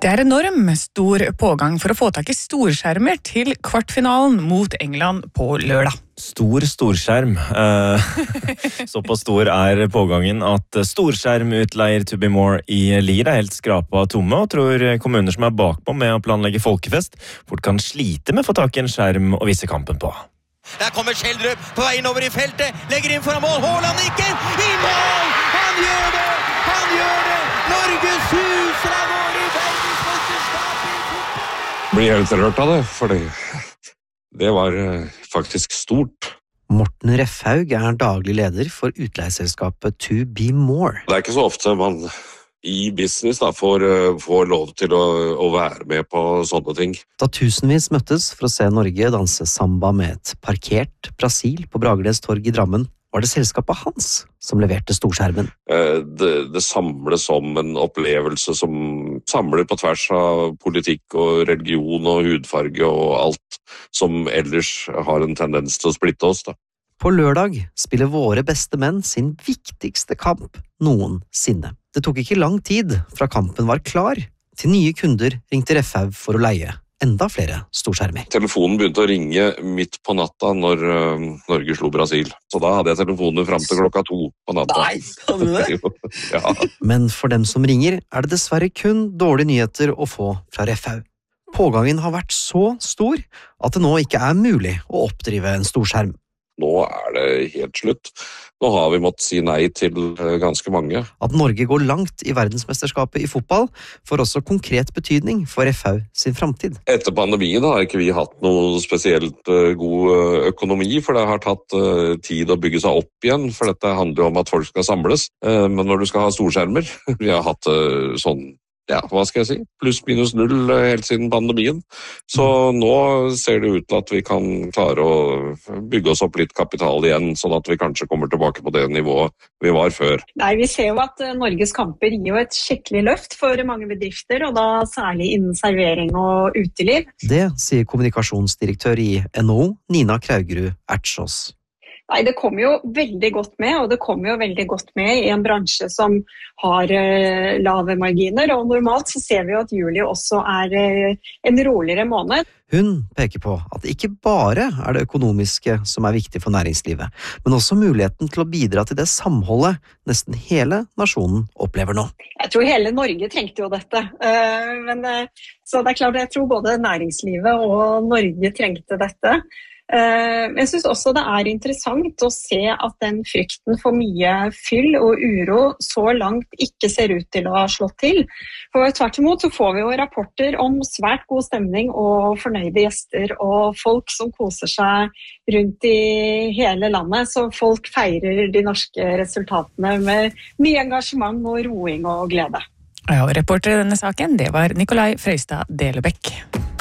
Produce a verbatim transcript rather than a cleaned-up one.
Det er enorm stor pågang for å få tak i storskjermer til kvartfinalen mot England på lørdag. Stor storskjerm. Såpass stor er pågangen at storskjermutleier To Be More i Lier er helt skrapa tomme, og tror kommuner som er bakpå med å planlegge folkefest fort kan slite med å få tak i en skjerm og vise kampen på. Der kommer Kjeldrup på vei innover i feltet, legger inn foran mål, Haaland nikker, i mål! Han gjør det! Han gjør det! Norges hus er vår i verdensmesterskapet i fotball! Blir helt rørt av det, for det, det var faktisk stort. Morten Refhaug er daglig leder for utleieselskapet To Be More. Det er ikke så ofte man i business da, får, får lov til å, å være med på sånne ting. Da tusenvis møttes for å se Norge danse samba med et parkert Brasil på Bragernes torg i Drammen, var det selskapet hans som leverte storskjermen. Det, det samles som en opplevelse som samler på tvers av politikk og religion og hudfarge og alt som ellers har en tendens til å splitte oss da. På lørdag spiller våre beste menn sin viktigste kamp noensinne. Det tok ikke lang tid fra kampen var klar, til nye kunder ringte Refhaug for å leie enda flere storskjermer. Telefonen begynte å ringe midt på natta når uh, Norge slo Brasil. Så da hadde jeg telefonen frem til klokka to på natta. Nei, hadde du det? Ja. Men for dem som ringer er det dessverre kun dårlige nyheter å få fra Refhaug. Pågangen har vært så stor at det nå ikke er mulig å oppdrive en storskjerm. Nå er det helt slutt. Nå har vi måttet si nei til ganske mange. At Norge går langt i verdensmesterskapet i fotball får også konkret betydning for Refhaug sin fremtid. Etter pandemien har ikke vi hatt noe spesielt god økonomi, for det har tatt tid å bygge seg opp igjen, for dette handler jo om at folk skal samles. Men når du skal ha storskjermer, vi har hatt sånn, ja, hva skal jeg si, pluss minus null helt siden pandemien. Så nå ser det ut til at vi kan klare å bygge oss opp litt kapital igjen, sånn at vi kanskje kommer tilbake på det nivået vi var før. Nei, vi ser jo at Norges kamper gir jo et skikkelig løft for mange bedrifter, og da særlig innen servering og uteliv. Det sier kommunikasjonsdirektør i N H O, Nina Kraugerud Ertsås. Nei, det kommer jo veldig godt med, og det kommer jo veldig godt med i en bransje som har uh, lave marginer, og normalt så ser vi jo at juli også er uh, en roligere måned. Hun peker på at det ikke bare er det økonomiske som er viktig for næringslivet, men også muligheten til å bidra til det samholdet nesten hele nasjonen opplever nå. Jeg tror hele Norge trengte jo dette, uh, men, uh, så det er klart jeg tror både næringslivet og Norge trengte dette. Men jeg synes også det er interessant å se at den frykten for mye fyll og uro så langt ikke ser ut til å ha slått til. For tvert imot så får vi jo rapporter om svært god stemning og fornøyde gjester og folk som koser seg rundt i hele landet. Så folk feirer de norske resultatene med mye engasjement og roing og glede. Ja, og reporter i denne saken, det var Nikolai Frøystad Delebekk.